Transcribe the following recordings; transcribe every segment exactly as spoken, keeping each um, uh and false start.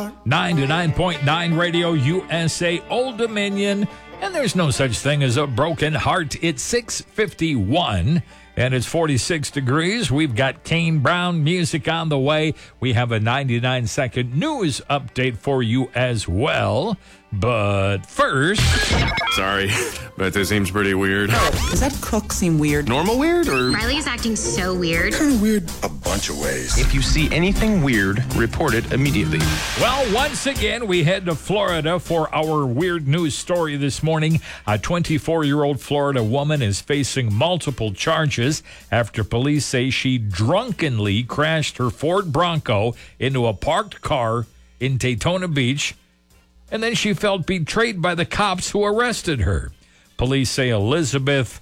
ninety-nine point nine Radio U S A, Old Dominion. And there's no such thing as a broken heart. It's six fifty-one and it's forty-six degrees. We've got Kane Brown music on the way. We have a ninety-nine second news update for you as well. But first... Sorry, but this seems pretty weird. Does that cook seem weird? Normal weird, or...? Riley is acting so weird. Kind of weird a bunch of ways. If you see anything weird, report it immediately. Well, once again, we head to Florida for our weird news story this morning. A twenty-four-year-old Florida woman is facing multiple charges after police say she drunkenly crashed her Ford Bronco into a parked car in Daytona Beach, and then she felt betrayed by the cops who arrested her. Police say Elizabeth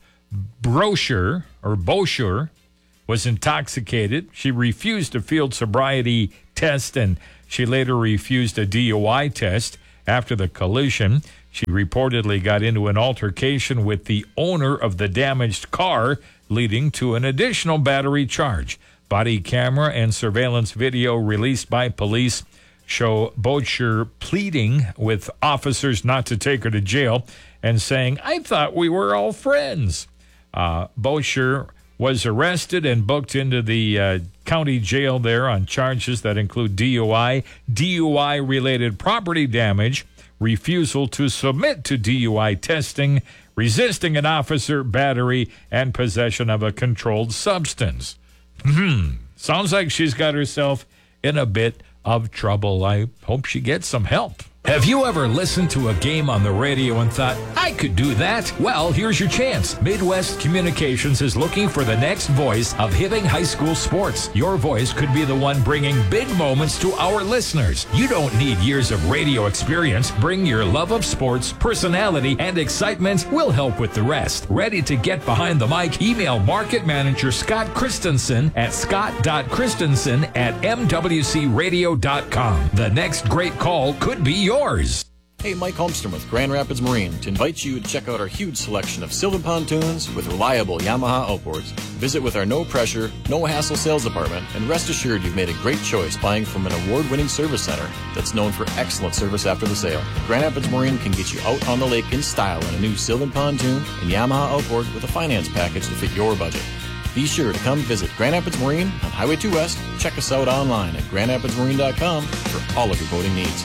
Brosher, or Bosher, was intoxicated. She refused a field sobriety test, and she later refused a D U I test. After the collision, she reportedly got into an altercation with the owner of the damaged car, leading to an additional battery charge. Body camera and surveillance video released by police show Bosher pleading with officers not to take her to jail and saying, "I thought we were all friends." Uh, Bosher was arrested and booked into the uh, county jail there on charges that include D U I, D U I-related property damage, refusal to submit to D U I testing, resisting an officer, battery, and possession of a controlled substance. Hmm. Sounds like she's got herself in a bit of trouble. I hope she gets some help. Have you ever listened to a game on the radio and thought, I could do that? Well, here's your chance. Midwest Communications is looking for the next voice of Hibbing High School sports. Your voice could be the one bringing big moments to our listeners. You don't need years of radio experience. Bring your love of sports, personality, and excitement. We'll help with the rest. Ready to get behind the mic? Email Market Manager Scott Christensen at scott dot christensen at m w c radio dot com. The next great call could be yours. Hey, Mike Holmstrom with Grand Rapids Marine to invite you to check out our huge selection of Sylvan pontoons with reliable Yamaha outboards. Visit with our no-pressure, no-hassle sales department, and rest assured you've made a great choice buying from an award-winning service center that's known for excellent service after the sale. Grand Rapids Marine can get you out on the lake in style in a new Sylvan pontoon and Yamaha outboard with a finance package to fit your budget. Be sure to come visit Grand Rapids Marine on Highway two West. Check us out online at grand rapids marine dot com for all of your boating needs.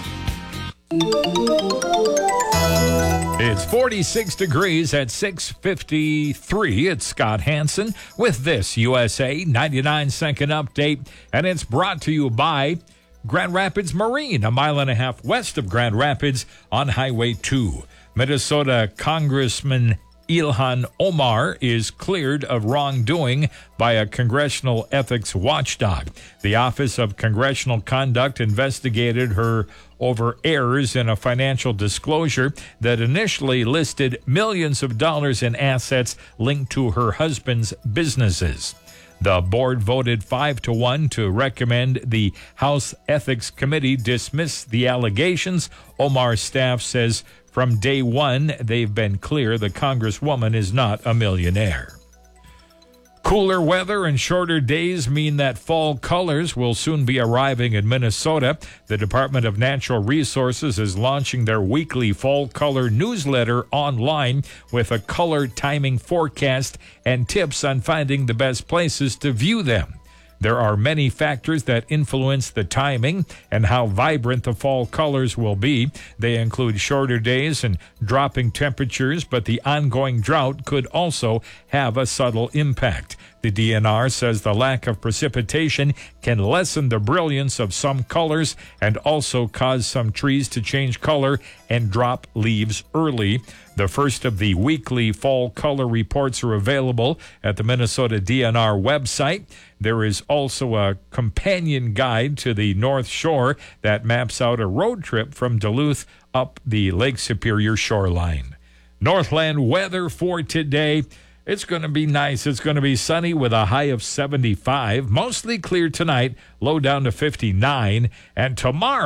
It's forty-six degrees at six fifty-three. It's Scott Hansen with this U S A ninety-nine second update, and it's brought to you by Grand Rapids Marine, a mile and a half west of Grand Rapids on Highway two. Minnesota Congressman Ilhan Omar is cleared of wrongdoing by a congressional ethics watchdog. The Office of Congressional Conduct investigated her over errors in a financial disclosure that initially listed millions of dollars in assets linked to her husband's businesses. The board voted five to one to recommend the House Ethics Committee dismiss the allegations. Omar's staff says from day one, they've been clear the Congresswoman is not a millionaire. Cooler weather and shorter days mean that fall colors will soon be arriving in Minnesota. The Department of Natural Resources is launching their weekly fall color newsletter online with a color timing forecast and tips on finding the best places to view them. There are many factors that influence the timing and how vibrant the fall colors will be. They include shorter days and dropping temperatures, but the ongoing drought could also have a subtle impact. The D N R says the lack of precipitation can lessen the brilliance of some colors and also cause some trees to change color and drop leaves early. The first of the weekly fall color reports are available at the Minnesota D N R website. There is also a companion guide to the North Shore that maps out a road trip from Duluth up the Lake Superior shoreline. Northland weather for today. It's going to be nice. It's going to be sunny with a high of seventy-five. Mostly clear tonight, low down to fifty-nine. And tomorrow,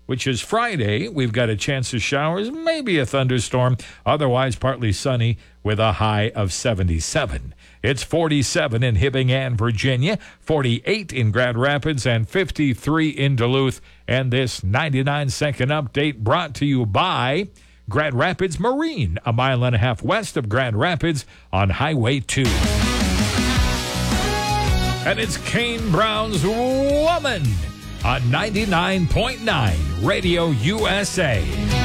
which is Friday. We've got a chance of showers, maybe a thunderstorm. Otherwise, partly sunny with a high of seventy-seven. It's forty-seven in Hibbing and Virginia, forty-eight in Grand Rapids, and fifty-three in Duluth. And this ninety-nine second update brought to you by Grand Rapids Marine, a mile and a half west of Grand Rapids on Highway two. And it's Kane Brown's Woman on ninety-nine point nine Radio U S A.